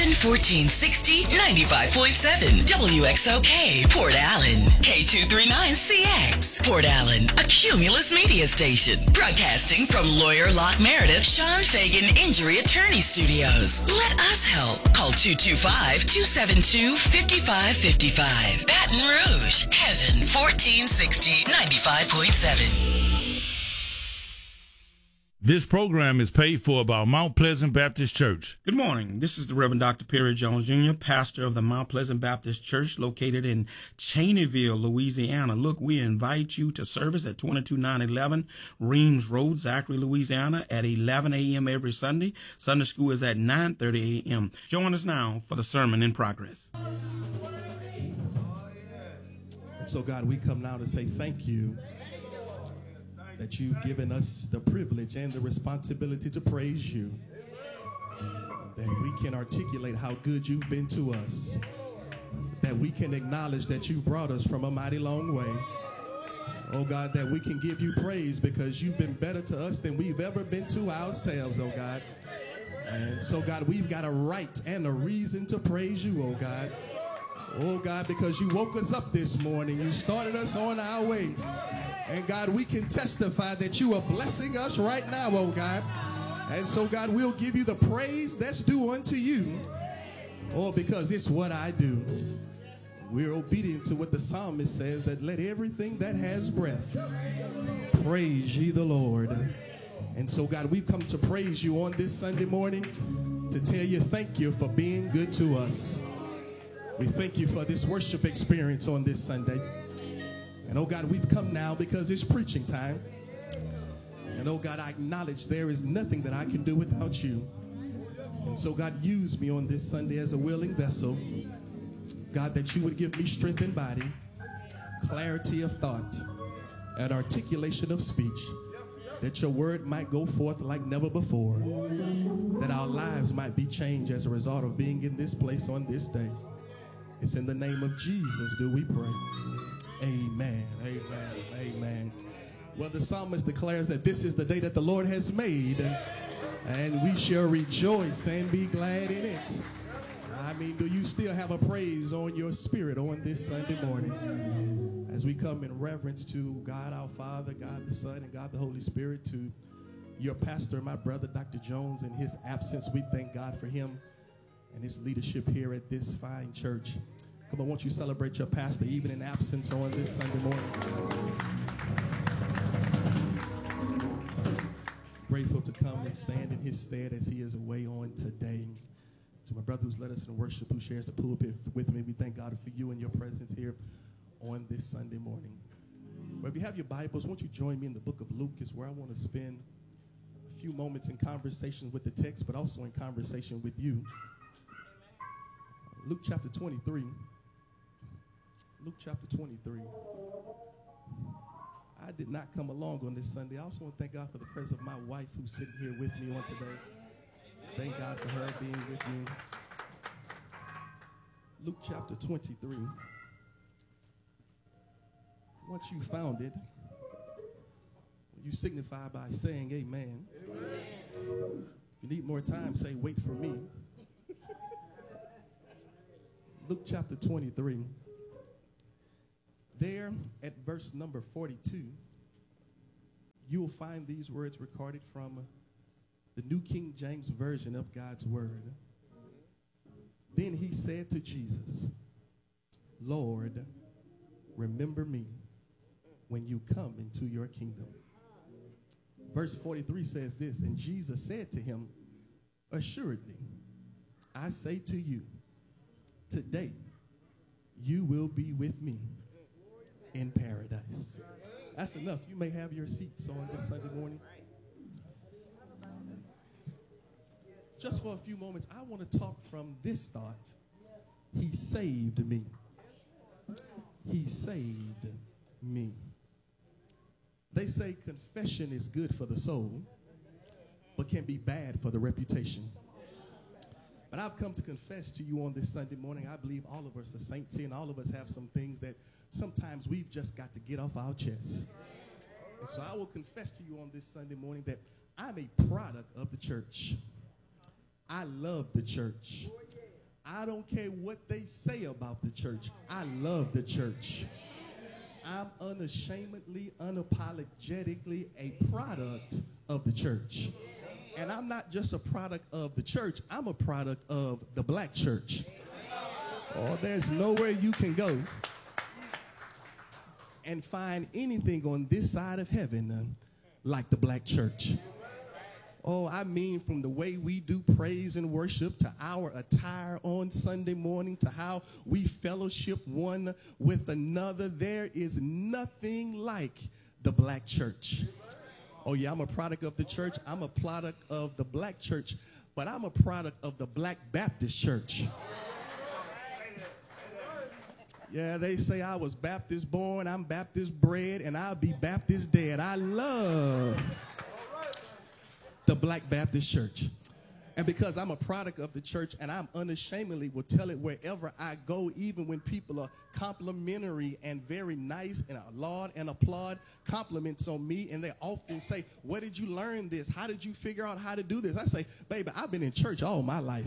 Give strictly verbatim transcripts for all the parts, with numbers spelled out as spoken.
Heaven fourteen sixty, ninety-five point seven, W X O K, Port Allen, K two thirty-nine C X, Port Allen, a Cumulus media station, broadcasting from Lawyer Locke Meredith, Sean Fagan Injury Attorney Studios. Let us help. Call two two five, two seven two, five five five five. Baton Rouge, Heaven fourteen sixty, ninety-five point seven. This program is paid for by Mount Pleasant Baptist Church. Good morning. This is the Reverend Doctor Perry Jones, Junior, pastor of the Mount Pleasant Baptist Church located in Cheneyville, Louisiana. Look, we invite you to service at twenty-two nine eleven Reams Road, Zachary, Louisiana at eleven a.m. every Sunday. Sunday school is at nine thirty a.m. Join us now for the sermon in progress. And so, God, we come now to say thank you that you've given us the privilege and the responsibility to praise you, that we can articulate how good you've been to us, that we can acknowledge that you brought us from a mighty long way. Oh, God, that we can give you praise because you've been better to us than we've ever been to ourselves, oh, God. And so, God, we've got a right and a reason to praise you, oh, God. Oh, God, because you woke us up this morning. You started us on our way. And, God, we can testify that you are blessing us right now, oh, God. And so, God, we'll give you the praise that's due unto you. Oh, because it's what I do. We're obedient to what the psalmist says, that let everything that has breath praise ye the Lord. And so, God, we've come to praise you on this Sunday morning to tell you thank you for being good to us. We thank you for this worship experience on this Sunday. And, oh, God, we've come now because it's preaching time. And, oh, God, I acknowledge there is nothing that I can do without you. And so, God, use me on this Sunday as a willing vessel. God, that you would give me strength in body, clarity of thought, and articulation of speech, that your word might go forth like never before, that our lives might be changed as a result of being in this place on this day. It's in the name of Jesus do we pray. Amen, amen, amen. Well, the psalmist declares that this is the day that the Lord has made, and, and we shall rejoice and be glad in it. I mean, do you still have a praise on your spirit on this Sunday morning? As we come in reverence to God our Father, God the Son, and God the Holy Spirit, to your pastor, my brother, Doctor Jones, in his absence, we thank God for him and his leadership here at this fine church. Come on, won't you celebrate your pastor even in absence on this Sunday morning? Grateful to come and stand in his stead as he is away on today. To my brother who's led us in worship, who shares the pulpit with me, we thank God for you and your presence here on this Sunday morning. Well, if you have your Bibles, won't you join me in the book of Luke? Is where I want to spend a few moments in conversation with the text, but also in conversation with you. Luke chapter twenty-three. Luke chapter twenty-three. I did not come along on this Sunday. I also want to thank God for the presence of my wife who's sitting here with me on today. Thank God for her being with me. Luke chapter twenty-three. Once you found it, you signify by saying amen. Amen. If you need more time, say wait for me. Luke chapter twenty-three. There at verse number forty-two, you will find these words recorded from the New King James Version of God's Word. Then he said to Jesus, Lord, remember me when you come into your kingdom. Verse forty-three says this, and Jesus said to him, assuredly, I say to you, today you will be with me in paradise. That's enough. You may have your seats on this Sunday morning. Just for a few moments, I want to talk from this thought. He saved me. He saved me. They say confession is good for the soul, but can be bad for the reputation. But I've come to confess to you on this Sunday morning, I believe all of us are saints here, and all of us have some things that sometimes we've just got to get off our chests. And so I will confess to you on this Sunday morning that I'm a product of the church. I love the church. I don't care what they say about the church. I love the church. I'm unashamedly, unapologetically a product of the church. And I'm not just a product of the church. I'm a product of the black church. Oh, there's nowhere you can go and find anything on this side of heaven uh, like the black church. Oh, I mean, from the way we do praise and worship to our attire on Sunday morning to how we fellowship one with another, there is nothing like the black church. Oh, yeah, I'm a product of the church. I'm a product of the black church, but I'm a product of the Black Baptist Church. Yeah, they say I was Baptist born, I'm Baptist bred, and I'll be Baptist dead. I love the Black Baptist Church. And because I'm a product of the church and I'm unashamedly will tell it wherever I go, even when people are complimentary and very nice and laud and applaud compliments on me, and they often say, where did you learn this? How did you figure out how to do this? I say, baby, I've been in church all my life.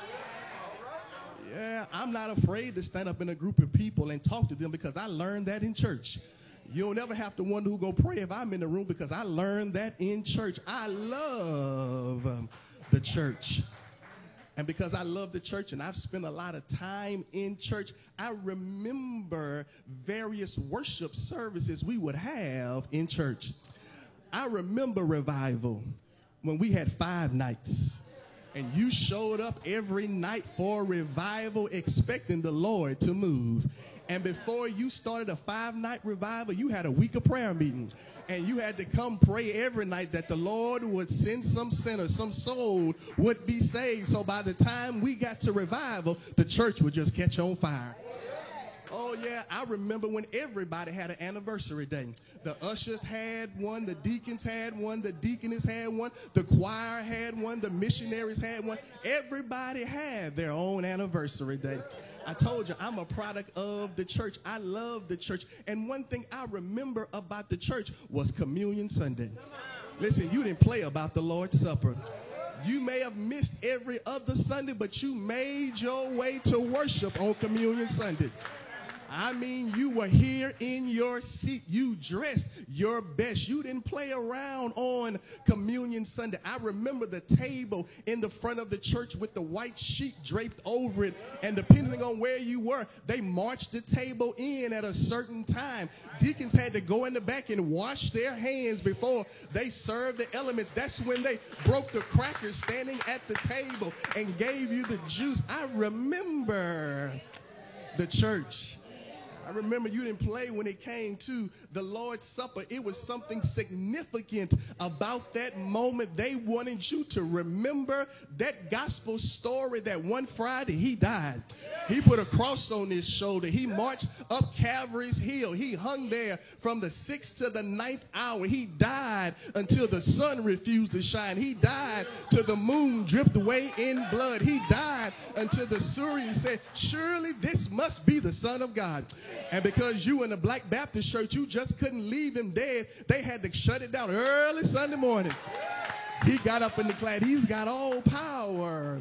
Yeah, I'm not afraid to stand up in a group of people and talk to them because I learned that in church. You'll never have to wonder who go pray if I'm in the room because I learned that in church. I love um, the church. And because I love the church and I've spent a lot of time in church, I remember various worship services we would have in church. I remember revival when we had five nights. And you showed up every night for revival expecting the Lord to move. And before you started a five-night revival, you had a week of prayer meeting. And you had to come pray every night that the Lord would send some sinner, some soul would be saved. So by the time we got to revival, the church would just catch on fire. Oh, yeah, I remember when everybody had an anniversary day. The ushers had one, the deacons had one, the deaconess had one, the choir had one, the missionaries had one. Everybody had their own anniversary day. I told you, I'm a product of the church. I love the church. And one thing I remember about the church was Communion Sunday. Listen, you didn't play about the Lord's Supper. You may have missed every other Sunday, but you made your way to worship on Communion Sunday. I mean, you were here in your seat. You dressed your best. You didn't play around on Communion Sunday. I remember the table in the front of the church with the white sheet draped over it. And depending on where you were, they marched the table in at a certain time. Deacons had to go in the back and wash their hands before they served the elements. That's when they broke the crackers standing at the table and gave you the juice. I remember the church. I remember you didn't play when it came to the Lord's Supper. It was something significant about that moment. They wanted you to remember that gospel story that one Friday he died. He put a cross on his shoulder. He marched up Calvary's hill. He hung there from the sixth to the ninth hour. He died until the sun refused to shine. He died till the moon dripped away in blood. He died until the Syrian said, surely this must be the Son of God. And because you in the Black Baptist Church, you just couldn't leave him dead, they had to shut it down early Sunday morning. He got up in the cloud. He's got all power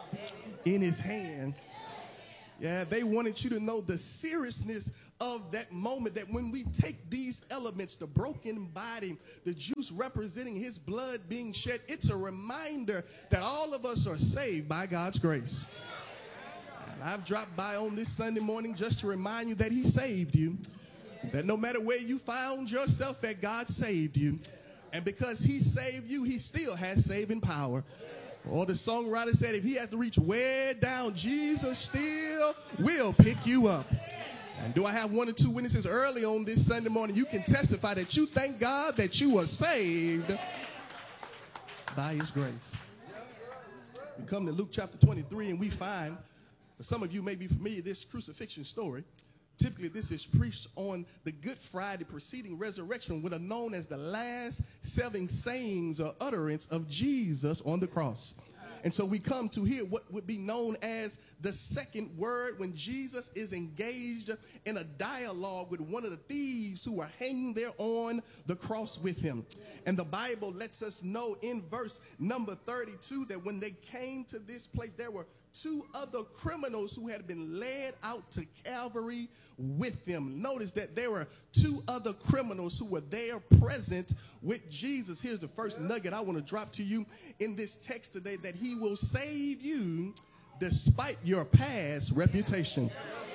in his hand. Yeah, they wanted you to know the seriousness of that moment, that when we take these elements, the broken body, the juice representing his blood being shed, it's a reminder that all of us are saved by God's grace. And I've dropped by on this Sunday morning just to remind you that he saved you, that no matter where you found yourself, that God saved you. And because he saved you, he still has saving power. Or the songwriter said, if he has to reach way down, Jesus still will pick you up. And do I have one or two witnesses early on this Sunday morning? You can testify that you thank God that you were saved by his grace. We come to Luke chapter twenty-three, and we find, for some of you may be familiar with this crucifixion story. Typically, this is preached on the Good Friday preceding resurrection, what are known as the last seven sayings or utterance of Jesus on the cross. And so we come to hear what would be known as the second word when Jesus is engaged in a dialogue with one of the thieves who are hanging there on the cross with him. And the Bible lets us know in verse number thirty-two that when they came to this place, there were two other criminals who had been led out to Calvary with them. Notice that there were two other criminals who were there present with Jesus. Here's the first nugget I want to drop to you in this text today, that he will save you despite your past reputation.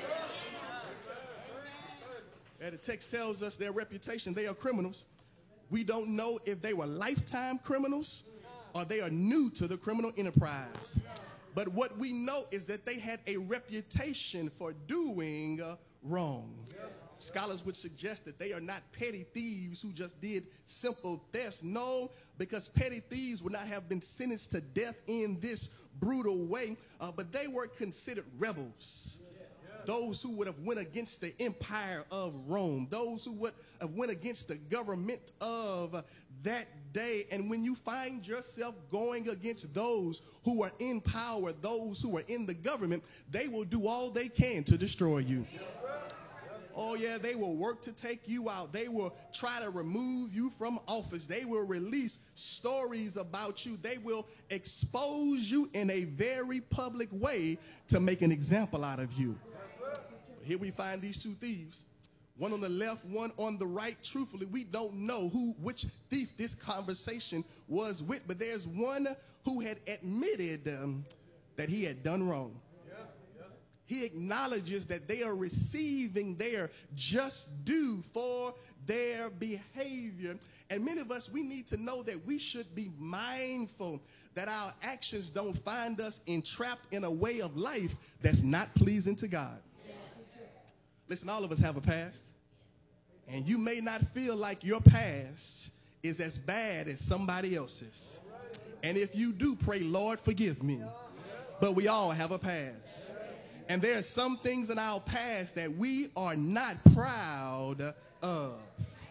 And the text tells us their reputation, they are criminals. We don't know if they were lifetime criminals or they are new to the criminal enterprise. But what we know is that they had a reputation for doing uh, wrong. Scholars would suggest that they are not petty thieves who just did simple thefts. No, because petty thieves would not have been sentenced to death in this brutal way, uh, but they were considered rebels. Those who would have went against the empire of Rome, those who would have went against the government of that day. And when you find yourself going against those who are in power, those who are in the government, they will do all they can to destroy you. Oh, yeah, they will work to take you out. They will try to remove you from office. They will release stories about you. They will expose you in a very public way to make an example out of you. Here we find these two thieves, one on the left, one on the right. Truthfully, we don't know who, which thief this conversation was with, but there's one who had admitted um, that he had done wrong. He acknowledges that they are receiving their just due for their behavior. And many of us, we need to know that we should be mindful that our actions don't find us entrapped in a way of life that's not pleasing to God. Listen, all of us have a past, and you may not feel like your past is as bad as somebody else's. And if you do, pray, Lord, forgive me. But we all have a past. And there are some things in our past that we are not proud of.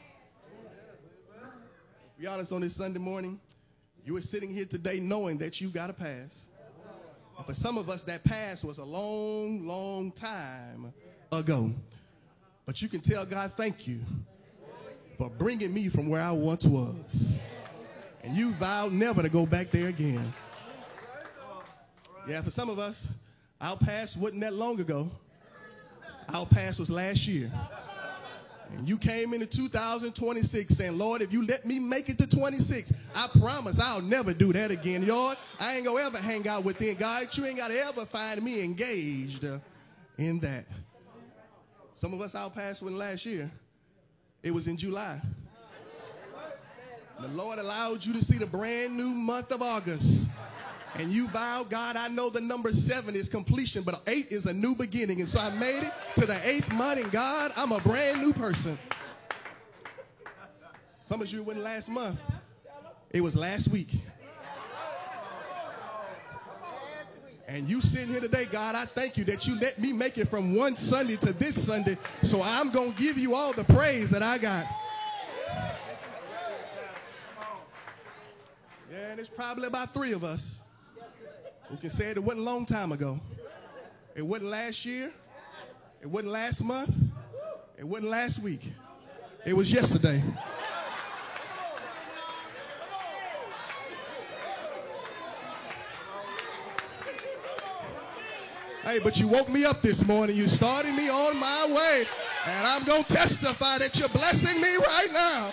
To be honest, on this Sunday morning, you were sitting here today knowing that you got a past. And for some of us, that past was a long, long time ago. But you can tell God, thank you for bringing me from where I once was. And you vowed never to go back there again. Yeah, for some of us, our past wasn't that long ago. Our past was last year. And you came into two thousand twenty-six saying, Lord, if you let me make it to twenty-six, I promise I'll never do that again. Lord, I ain't going to ever hang out with them. God, you ain't got to ever find me engaged uh, in that. Some of us, our past wasn't last year. It was in July. The Lord allowed you to see the brand new month of August. And you vowed, God, I know the number seven is completion, but eight is a new beginning. And so I made it to the eighth month, and God, I'm a brand new person. Some of you, it wasn't last month. It was last week. And you sitting here today, God, I thank you that you let me make it from one Sunday to this Sunday. So I'm going to give you all the praise that I got. Yeah, and there's probably about three of us who can say it wasn't a long time ago. It wasn't last year. It wasn't last month. It wasn't last week. It was yesterday. Hey, but you woke me up this morning. You started me on my way. And I'm going to testify that you're blessing me right now.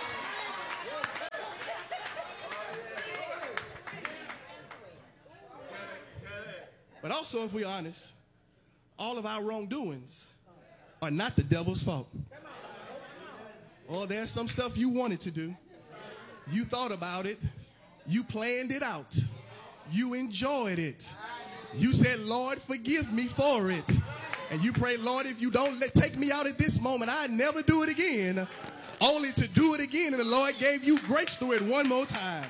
But also, if we're honest, all of our wrongdoings are not the devil's fault. Or there's some stuff you wanted to do. You thought about it. You planned it out. You enjoyed it. You said, Lord, forgive me for it. And you pray, Lord, if you don't let, take me out at this moment, I never do it again. Only to do it again. And the Lord gave you grace through it one more time.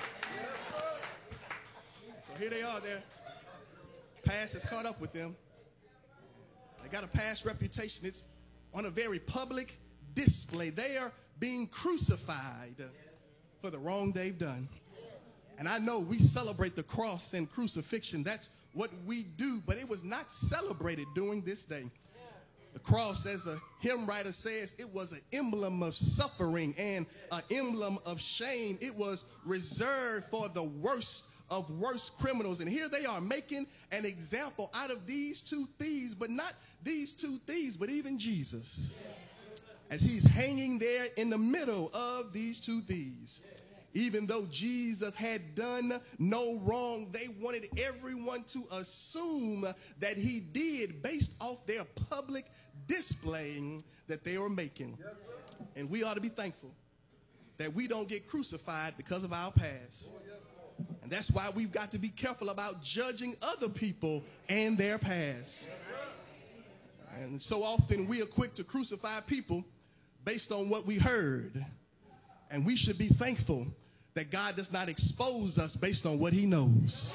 So here they are there. Past has caught up with them. They got a past reputation. It's on a very public display. They are being crucified for the wrong they've done. And I know we celebrate the cross and crucifixion. That's what we do, but it was not celebrated during this day. The cross, as the hymn writer says, it was an emblem of suffering and an emblem of shame. It was reserved for the worst of worst criminals. And here they are making an example out of these two thieves, but not these two thieves, but even Jesus, as he's hanging there in the middle of these two thieves. Even though Jesus had done no wrong, they wanted everyone to assume that he did based off their public display that they were making. And we ought to be thankful that we don't get crucified because of our past. And that's why we've got to be careful about judging other people and their past. And so often we are quick to crucify people based on what we heard. And we should be thankful that God does not expose us based on what he knows.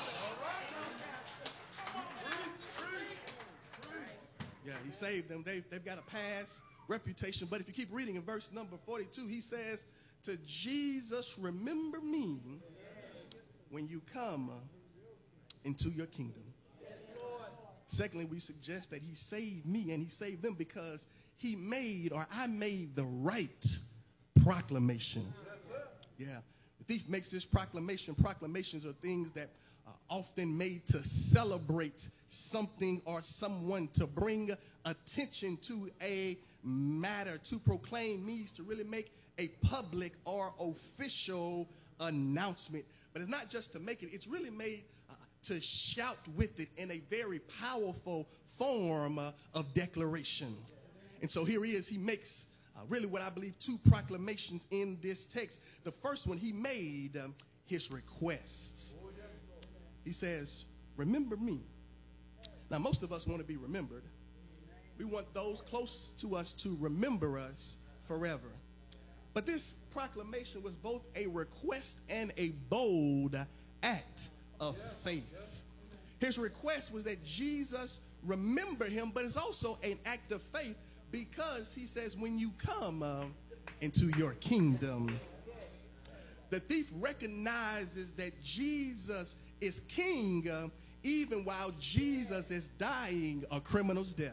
Yeah, he saved them. They've, they've got a past reputation. But if you keep reading in verse number forty-two, he says, to Jesus, remember me when you come into your kingdom. Secondly, we suggest that he saved me and he saved them because he made, or I made, the right proclamation. Yeah, the thief makes this proclamation. Proclamations are things that are often made to celebrate something or someone, to bring attention to a matter. To proclaim means to really make a public or official announcement. But it's not just to make it, it's really made uh, to shout with it in a very powerful form uh, of declaration. And so here he is, he makes uh, really what I believe two proclamations in this text. The first one, he made um, his request. He says, remember me. Now, most of us want to be remembered. We want those close to us to remember us forever. But this proclamation was both a request and a bold act of faith. His request was that Jesus remember him, but it's also an act of faith because he says, when you come uh, into your kingdom, the thief recognizes that Jesus is king uh, even while Jesus is dying a criminal's death.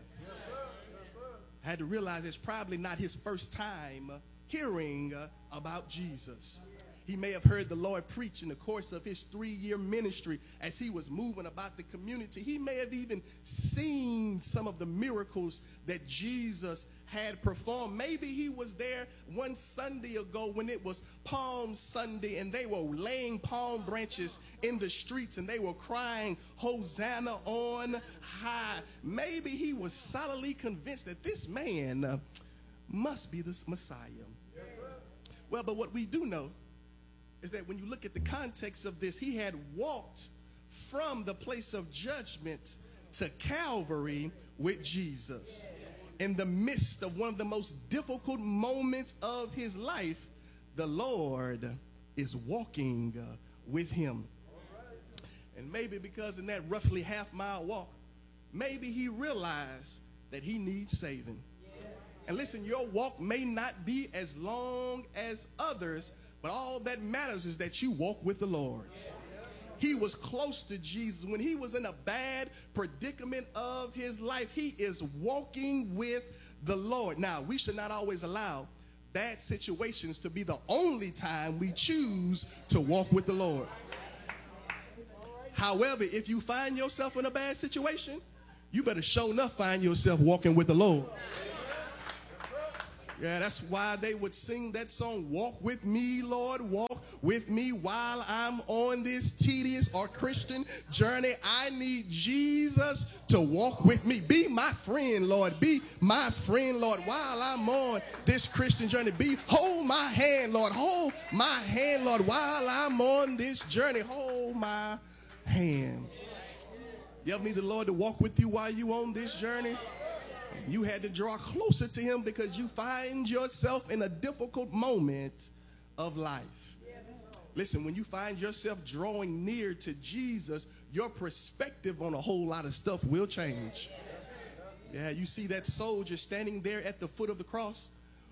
I had to realize it's probably not his first time uh, hearing uh, about Jesus. He may have heard the Lord preach in the course of his three-year ministry as he was moving about the community. He may have even seen some of the miracles that Jesus had performed. Maybe he was there one Sunday ago when it was Palm Sunday and they were laying palm branches in the streets and they were crying, Hosanna on high. Maybe he was solidly convinced that this man uh, must be the Messiah. Well, but what we do know is that when you look at the context of this, he had walked from the place of judgment to Calvary with Jesus. In the midst of one of the most difficult moments of his life, the Lord is walking uh, with him. And maybe because in that roughly half mile walk, maybe he realized that he needs saving. And listen, your walk may not be as long as others, but all that matters is that you walk with the Lord. He was close to Jesus. When he was in a bad predicament of his life, he is walking with the Lord. Now, we should not always allow bad situations to be the only time we choose to walk with the Lord. However, if you find yourself in a bad situation, you better sure enough find yourself walking with the Lord. Yeah, that's why they would sing that song, walk with me, Lord, walk with me while I'm on this tedious or Christian journey. I need Jesus to walk with me. Be my friend, Lord. Be my friend, Lord, while I'm on this Christian journey. Be, hold my hand, Lord. Hold my hand, Lord, while I'm on this journey. Hold my hand. You ever need the Lord to walk with you while you on this journey? You had to draw closer to him because you find yourself in a difficult moment of life. Listen, when you find yourself drawing near to Jesus, your perspective on a whole lot of stuff will change. Yeah, you see that soldier standing there at the foot of the cross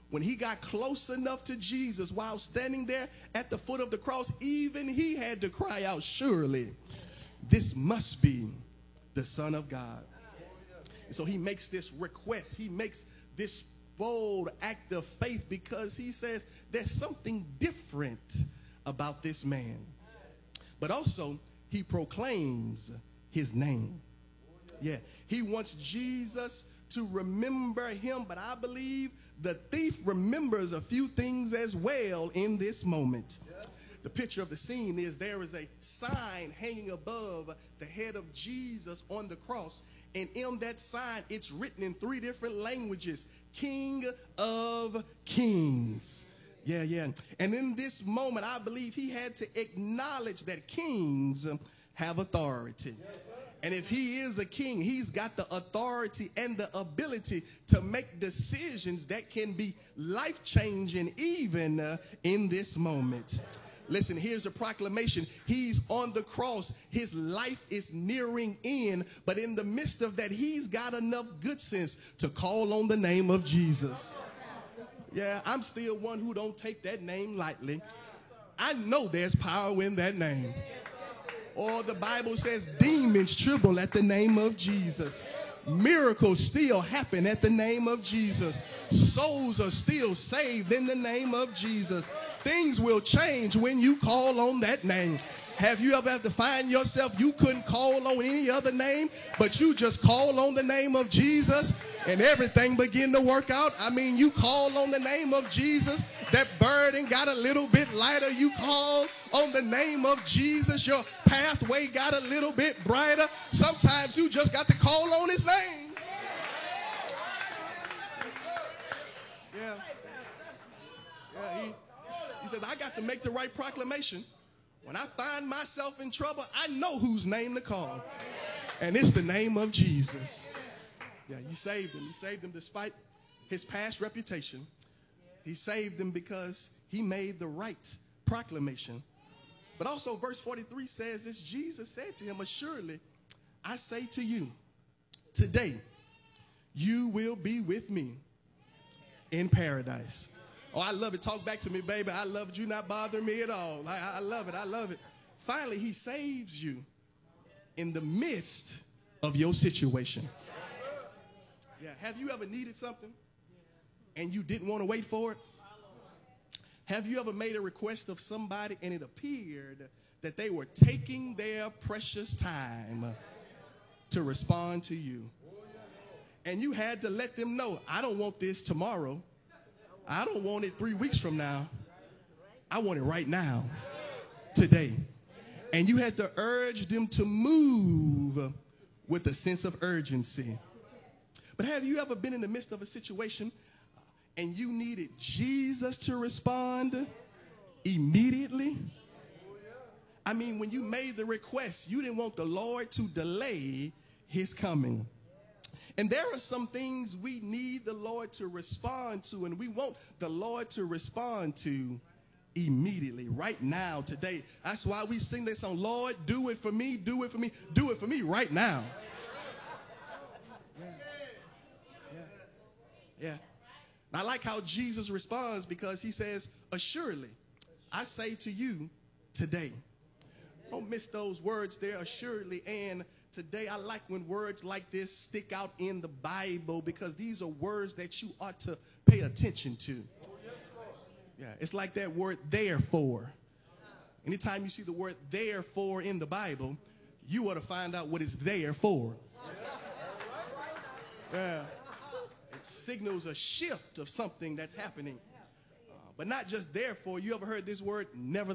when he got close enough to Jesus while standing there at the foot of the cross, even he had to cry out, surely this must be the Son of God. And so he makes this request. He makes this bold act of faith because he says there's something different about this man. But also, he proclaims his name. Yeah, he wants Jesus to remember him, but I believe the thief remembers a few things as well in this moment. The picture of the scene is there is a sign hanging above the head of Jesus on the cross, and in that sign it's written in three different languages, King of Kings. Yeah, yeah. And in this moment, I believe he had to acknowledge that kings have authority. And if he is a king, he's got the authority and the ability to make decisions that can be life-changing even uh, in this moment. Listen, here's a proclamation. He's on the cross. His life is nearing in. But in the midst of that, he's got enough good sense to call on the name of Jesus. Yeah, I'm still one who don't take that name lightly. I know there's power in that name. Or the Bible says demons tremble at the name of Jesus. Miracles still happen at the name of Jesus. Souls are still saved in the name of Jesus. Things will change when you call on that name. Have you ever had to find yourself you couldn't call on any other name, but you just call on the name of Jesus and everything begin to work out? I mean, you call on the name of Jesus, that burden got a little bit lighter. You call on the name of Jesus, your pathway got a little bit brighter. Sometimes you just got to call on his name. Yeah. Yeah, he, he says, I got to make the right proclamation. When I find myself in trouble, I know whose name to call. And it's the name of Jesus. Yeah, you saved him. You saved him despite his past reputation. He saved him because he made the right proclamation. But also verse forty-three says this, Jesus said to him, assuredly, I say to you, today you will be with me in paradise. Oh, I love it. Talk back to me, baby. I love it. You not bothering me at all. I, I love it. I love it. Finally, he saves you in the midst of your situation. Yeah. Have you ever needed something and you didn't want to wait for it? Have you ever made a request of somebody and it appeared that they were taking their precious time to respond to you? And you had to let them know, I don't want this tomorrow. I don't want it three weeks from now. I want it right now, today. And you had to urge them to move with a sense of urgency. But have you ever been in the midst of a situation and you needed Jesus to respond immediately? I mean, when you made the request, you didn't want the Lord to delay his coming. And there are some things we need the Lord to respond to, and we want the Lord to respond to immediately, right now, today. That's why we sing this song, Lord, do it for me, do it for me, do it for me right now. Yeah. Yeah. Yeah. And I like how Jesus responds because he says, assuredly, I say to you today. Don't miss those words there, assuredly and today. I like when words like this stick out in the Bible because these are words that you ought to pay attention to. Yeah, it's like that word therefore. Anytime you see the word therefore in the Bible, you ought to find out what it's there for. Yeah, it signals a shift of something that's happening. Uh, but not just therefore. You ever heard this word never?